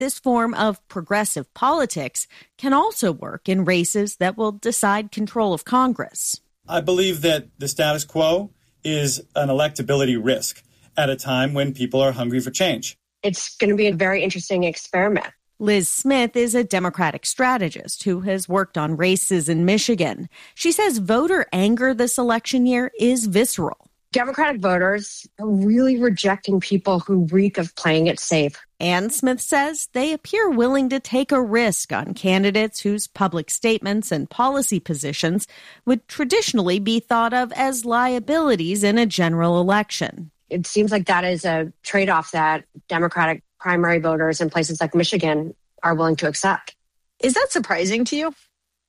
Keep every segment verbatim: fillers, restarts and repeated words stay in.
this form of progressive politics can also work in races that will decide control of Congress. I believe that the status quo is an electability risk at a time when people are hungry for change. It's going to be a very interesting experiment. Liz Smith is a Democratic strategist who has worked on races in Michigan. She says voter anger this election year is visceral. Democratic voters are really rejecting people who reek of playing it safe. And Smith says they appear willing to take a risk on candidates whose public statements and policy positions would traditionally be thought of as liabilities in a general election. It seems like that is a trade-off that Democratic primary voters in places like Michigan are willing to accept. Is that surprising to you?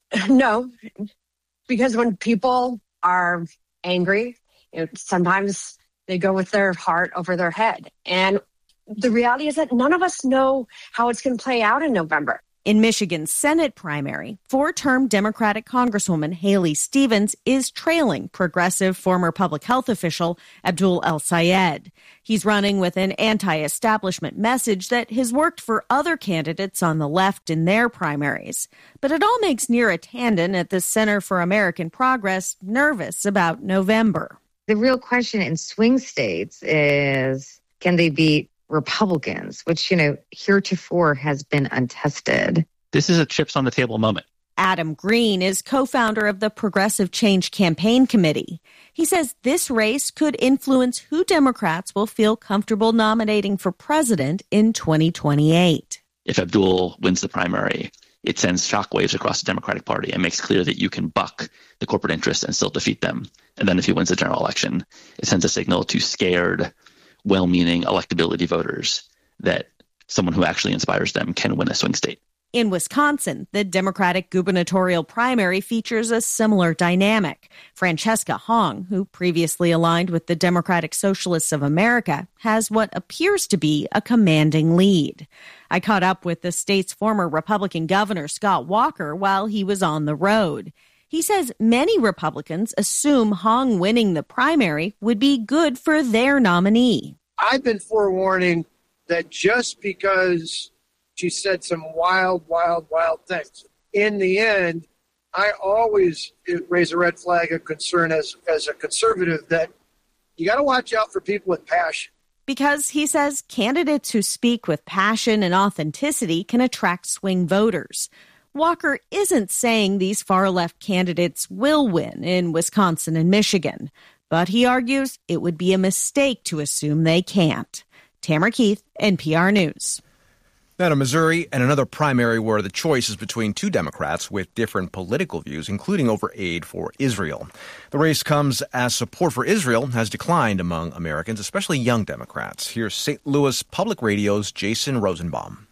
No, because when people are angry, you know, sometimes they go with their heart over their head. And the reality is that none of us know how it's going to play out in November. In Michigan's Senate primary, four-term Democratic Congresswoman Haley Stevens is trailing progressive former public health official Abdul El-Sayed. He's running with an anti-establishment message that has worked for other candidates on the left in their primaries. But it all makes Neera Tanden at the Center for American Progress nervous about November. The real question in swing states is, can they beat Republicans, which, you know, heretofore has been untested. This is a chips on the table moment. Adam Green is co-founder of the Progressive Change Campaign Committee. He says this race could influence who Democrats will feel comfortable nominating for president in twenty twenty-eight. If Abdul wins the primary, it sends shockwaves across the Democratic Party and makes clear that you can buck the corporate interests and still defeat them. And then if he wins the general election, it sends a signal to scared, well-meaning electability voters that someone who actually inspires them can win a swing state. In Wisconsin, the Democratic gubernatorial primary features a similar dynamic. Francesca Hong, who previously aligned with the Democratic Socialists of America, has what appears to be a commanding lead. I caught up with the state's former Republican governor, Scott Walker, while he was on the road. He says many Republicans assume Hong winning the primary would be good for their nominee. I've been forewarning that just because she said some wild, wild, wild things, in the end, I always raise a red flag of concern as, as a conservative that you got to watch out for people with passion. Because, he says, candidates who speak with passion and authenticity can attract swing voters. Walker isn't saying these far-left candidates will win in Wisconsin and Michigan, but he argues it would be a mistake to assume they can't. Tamara Keith, N P R News. Now to Missouri and another primary where the choice is between two Democrats with different political views, including over aid for Israel. The race comes as support for Israel has declined among Americans, especially young Democrats. Here's Saint Louis Public Radio's Jason Rosenbaum.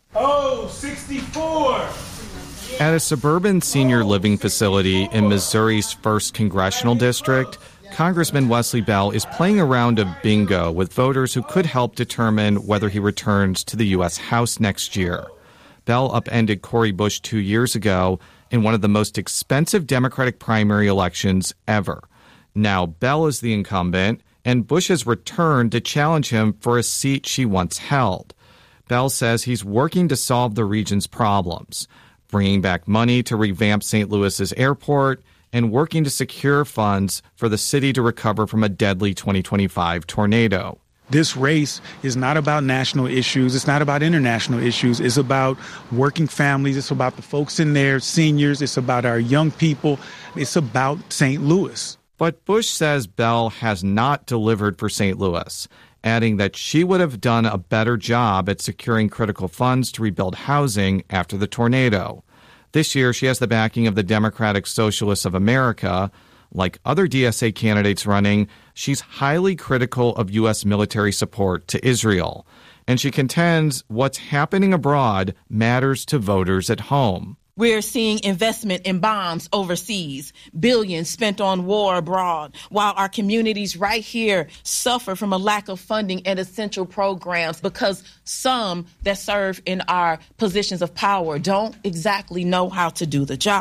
Oh, sixty-four! At a suburban senior living facility in Missouri's first congressional district, Congressman Wesley Bell is playing a round of bingo with voters who could help determine whether he returns to the U S House next year. Bell upended Cori Bush two years ago in one of the most expensive Democratic primary elections ever. Now Bell is the incumbent, and Bush has returned to challenge him for a seat she once held. Bell says he's working to solve the region's problems, bringing back money to revamp Saint Louis's airport, and working to secure funds for the city to recover from a deadly twenty twenty-five tornado. This race is not about national issues. It's not about international issues. It's about working families. It's about the folks in there, seniors. It's about our young people. It's about Saint Louis. But Bush says Bell has not delivered for Saint Louis, adding that she would have done a better job at securing critical funds to rebuild housing after the tornado. This year, she has the backing of the Democratic Socialists of America. Like other D S A candidates running, she's highly critical of U S military support to Israel. And she contends what's happening abroad matters to voters at home. We're seeing investment in bombs overseas, billions spent on war abroad, while our communities right here suffer from a lack of funding and essential programs because some that serve in our positions of power don't exactly know how to do the job.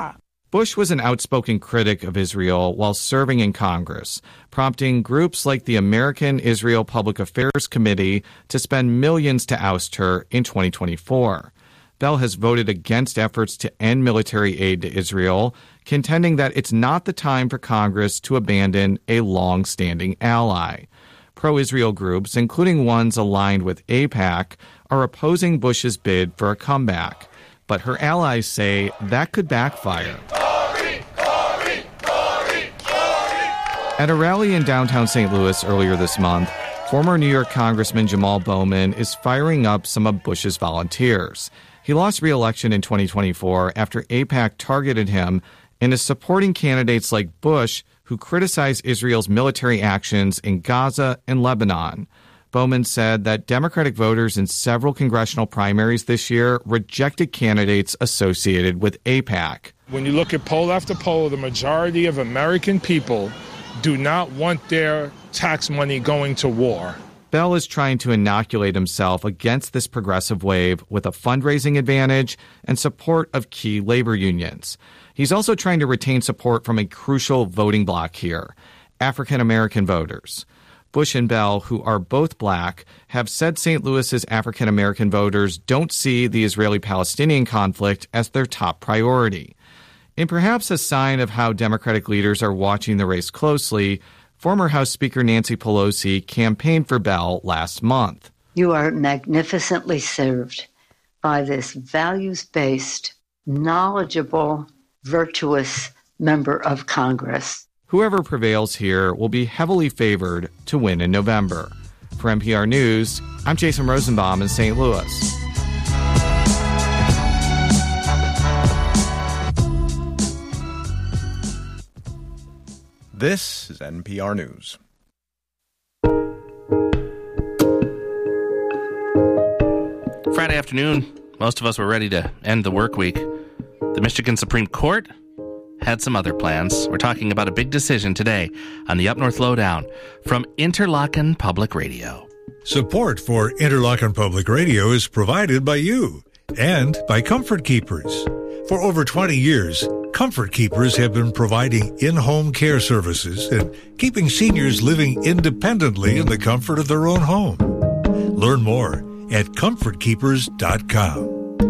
Bush was an outspoken critic of Israel while serving in Congress, prompting groups like the American Israel Public Affairs Committee to spend millions to oust her in twenty twenty-four. Bell has voted against efforts to end military aid to Israel, contending that it's not the time for Congress to abandon a long-standing ally. Pro-Israel groups, including ones aligned with AIPAC, are opposing Bush's bid for a comeback. But her allies say that could backfire. Glory, glory, glory, glory. At a rally in downtown Saint Louis earlier this month, former New York Congressman Jamal Bowman is firing up some of Bush's volunteers. He lost re-election in twenty twenty-four after AIPAC targeted him and is supporting candidates like Bush who criticize Israel's military actions in Gaza and Lebanon. Bowman said that Democratic voters in several congressional primaries this year rejected candidates associated with AIPAC. When you look at poll after poll, the majority of American people do not want their tax money going to war. Bell is trying to inoculate himself against this progressive wave with a fundraising advantage and support of key labor unions. He's also trying to retain support from a crucial voting bloc here, African American voters. Bush and Bell, who are both black, have said Saint Louis's African American voters don't see the Israeli-Palestinian conflict as their top priority. In perhaps a sign of how Democratic leaders are watching the race closely, former House Speaker Nancy Pelosi campaigned for Bell last month. You are magnificently served by this values-based, knowledgeable, virtuous member of Congress. Whoever prevails here will be heavily favored to win in November. For N P R News, I'm Jason Rosenbaum in Saint Louis. This is N P R News. Friday afternoon, most of us were ready to end the work week. The Michigan Supreme Court had some other plans. We're talking about a big decision today on the Up North Lowdown from Interlochen Public Radio. Support for Interlochen Public Radio is provided by you and by Comfort Keepers. For over twenty years, Comfort Keepers have been providing in-home care services and keeping seniors living independently in the comfort of their own home. Learn more at comfort keepers dot com.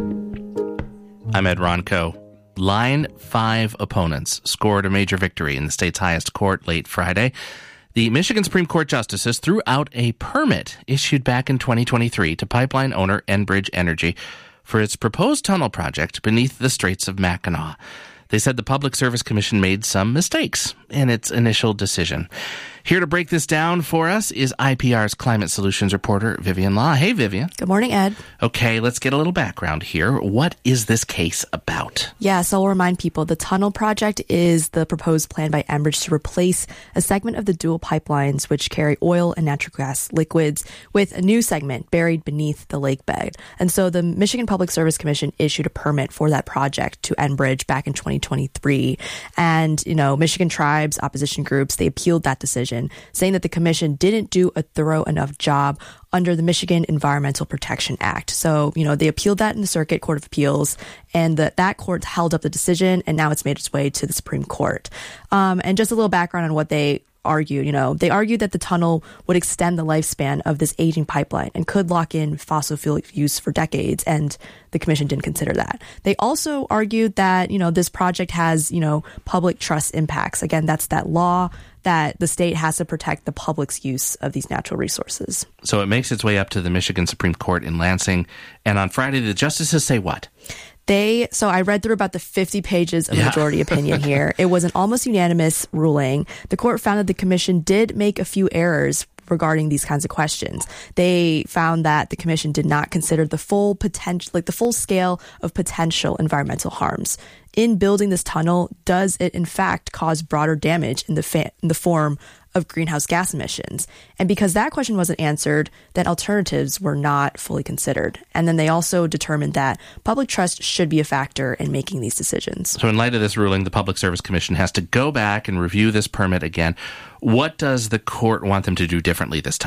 I'm Ed Ronco. Line five opponents scored a major victory in the state's highest court late Friday. The Michigan Supreme Court justices threw out a permit issued back in twenty twenty-three to pipeline owner Enbridge Energy for its proposed tunnel project beneath the Straits of Mackinac. They said the Public Service Commission made some mistakes in its initial decision. Here to break this down for us is I P R's Climate Solutions reporter, Vivian Law. Hey, Vivian. Good morning, Ed. Okay, let's get a little background here. What is this case about? Yeah, so I'll remind people, the tunnel project is the proposed plan by Enbridge to replace a segment of the dual pipelines which carry oil and natural gas liquids with a new segment buried beneath the lake bed. And so the Michigan Public Service Commission issued a permit for that project to Enbridge back in twenty twenty-three. And, you know, Michigan tribes, opposition groups, they appealed that decision, saying that the commission didn't do a thorough enough job under the Michigan Environmental Protection Act. So, you know, they appealed that in the Circuit Court of Appeals, and the, that court held up the decision, and now it's made its way to the Supreme Court. Um, and just a little background on what they argued, you know, they argued that the tunnel would extend the lifespan of this aging pipeline and could lock in fossil fuel use for decades, and the commission didn't consider that. They also argued that, you know, this project has, you know, public trust impacts. Again, that's that law that the state has to protect the public's use of these natural resources. So it makes its way up to the Michigan Supreme Court in Lansing, and on Friday, the justices say what? They, so I read through about the fifty pages of yeah. majority opinion here. It was an almost unanimous ruling. The court found that the commission did make a few errors regarding these kinds of questions. They found that the commission did not consider the full potential, like the full scale of potential environmental harms. In building this tunnel, does it in fact cause broader damage in the fa- in the form of greenhouse gas emissions? And because that question wasn't answered, then alternatives were not fully considered. And then they also determined that public trust should be a factor in making these decisions. So in light of this ruling, the Public Service Commission has to go back and review this permit again. What does the court want them to do differently this time?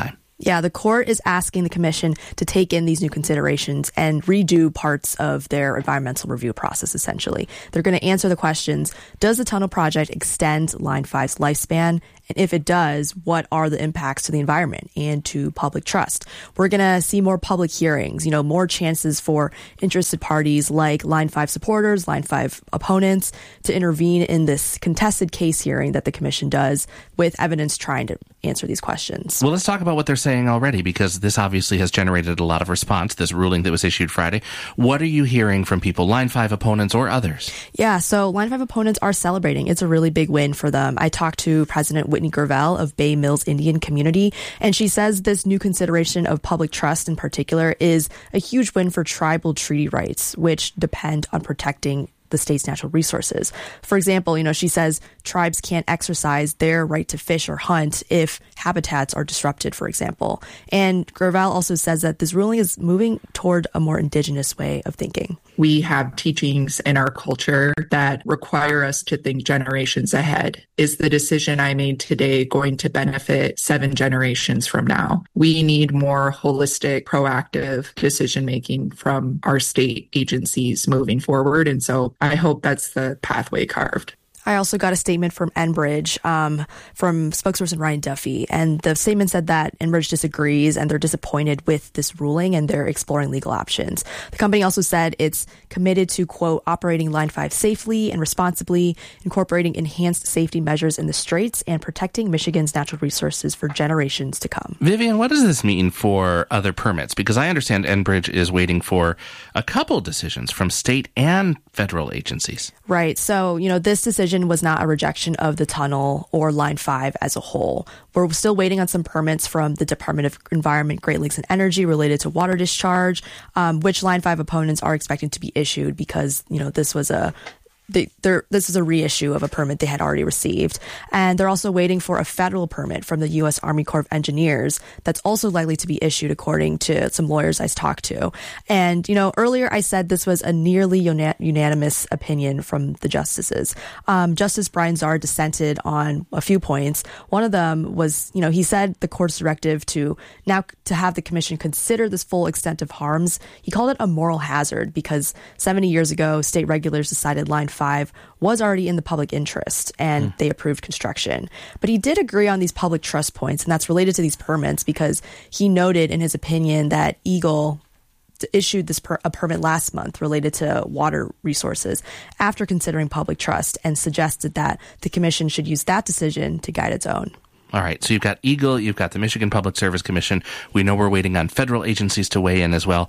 Yeah, the court is asking the commission to take in these new considerations and redo parts of their environmental review process, essentially. They're going to answer the questions, does the tunnel project extend Line five's lifespan? And if it does, what are the impacts to the environment and to public trust? We're going to see more public hearings, you know, more chances for interested parties like Line five supporters, Line five opponents to intervene in this contested case hearing that the commission does with evidence trying to answer these questions. Well, let's talk about what they're saying already, because this obviously has generated a lot of response, this ruling that was issued Friday. What are you hearing from people, Line five opponents or others? Yeah, so Line five opponents are celebrating. It's a really big win for them. I talked to President Whitney Gravel of Bay Mills Indian Community, and she says this new consideration of public trust in particular is a huge win for tribal treaty rights, which depend on protecting the state's natural resources. For example, you know, she says tribes can't exercise their right to fish or hunt if habitats are disrupted, for example. And Gravel also says that this ruling is moving toward a more indigenous way of thinking. We have teachings in our culture that require us to think generations ahead. Is the decision I made today going to benefit seven generations from now? We need more holistic, proactive decision-making from our state agencies moving forward. And so I hope that's the pathway carved. I also got a statement from Enbridge, um, from spokesperson Ryan Duffy, and the statement said that Enbridge disagrees and they're disappointed with this ruling and they're exploring legal options. The company also said it's committed to, quote, operating Line five safely and responsibly, incorporating enhanced safety measures in the straits, and protecting Michigan's natural resources for generations to come. Vivian, what does this mean for other permits? Because I understand Enbridge is waiting for a couple decisions from state and federal agencies. Right. So, you know, this decision was not a rejection of the tunnel or Line five as a whole. We're still waiting on some permits from the Department of Environment, Great Lakes and Energy related to water discharge, um, which Line five opponents are expecting to be issued because, you know, this was a They, this is a reissue of a permit they had already received. And they're also waiting for a federal permit from the U S Army Corps of Engineers that's also likely to be issued, according to some lawyers I talked to. And, you know, earlier I said this was a nearly una- unanimous opinion from the justices. Um, Justice Brian Zard dissented on a few points. One of them was, you know, he said the court's directive to now to have the commission consider this full extent of harms. He called it a moral hazard because seventy years ago, state regulators decided Line five was already in the public interest and mm. they approved construction. But he did agree on these public trust points, and that's related to these permits because he noted in his opinion that Eagle issued this per- a permit last month related to water resources after considering public trust, and suggested that the commission should use that decision to guide its own. All right, so you've got Eagle, you've got the Michigan Public Service Commission. We know we're waiting on federal agencies to weigh in as well.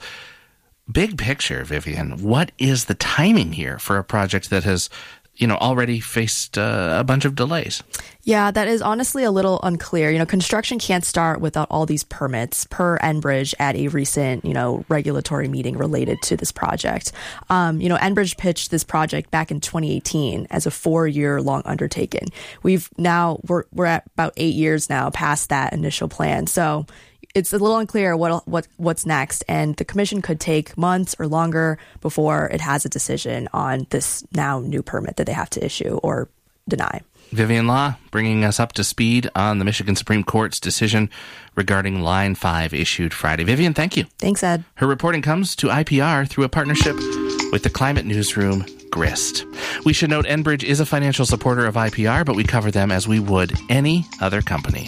Big picture, Vivian, what is the timing here for a project that has, you know, already faced uh, a bunch of delays? Yeah, that is honestly a little unclear. You know, construction can't start without all these permits, per Enbridge at a recent, you know, regulatory meeting related to this project. Um, you know, Enbridge pitched this project back in twenty eighteen as a four-year long undertaking. We've now, we're, we're at about eight years now past that initial plan. So it's a little unclear what what what's next, and the commission could take months or longer before it has a decision on this now new permit that they have to issue or deny. Vivian Law bringing us up to speed on the Michigan Supreme Court's decision regarding Line five issued Friday. Vivian, thank you. Thanks, Ed. Her reporting comes to I P R through a partnership with the climate newsroom Grist. We should note Enbridge is a financial supporter of I P R, but we cover them as we would any other company.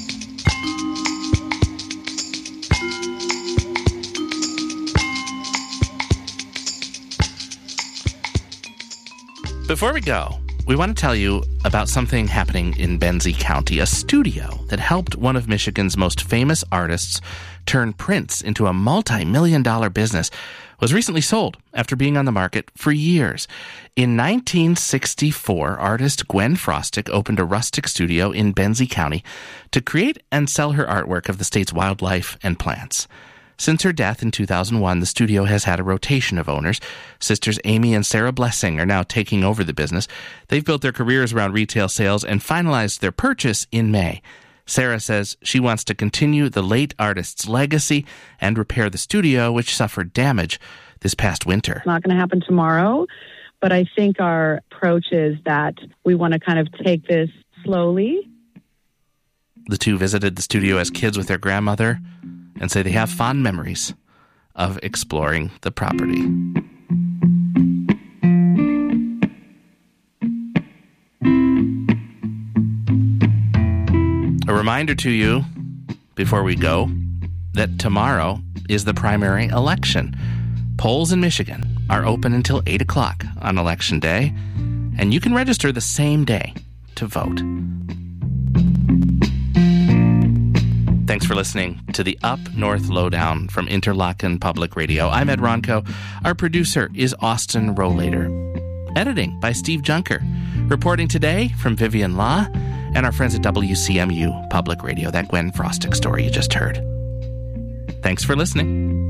Before we go, we want to tell you about something happening in Benzie County, a studio that helped one of Michigan's most famous artists turn prints into a multi-million dollar business was recently sold after being on the market for years. In nineteen sixty-four, artist Gwen Frostic opened a rustic studio in Benzie County to create and sell her artwork of the state's wildlife and plants. Since her death in two thousand one, the studio has had a rotation of owners. Sisters Amy and Sarah Blessing are now taking over the business. They've built their careers around retail sales and finalized their purchase in May. Sarah says she wants to continue the late artist's legacy and repair the studio, which suffered damage this past winter. It's not going to happen tomorrow, but I think our approach is that we want to kind of take this slowly The two visited the studio as kids with their grandmother and say they have fond memories of exploring the property. A reminder to you before we go that tomorrow is the primary election. Polls in Michigan are open until eight o'clock on Election Day, and you can register the same day to vote. Thanks for listening to the Up North Lowdown from Interlochen Public Radio. I'm Ed Ronco. Our producer is Austin Rollader. Editing by Steve Junker. Reporting today from Vivian Law and our friends at W C M U Public Radio, that Gwen Frostic story you just heard. Thanks for listening.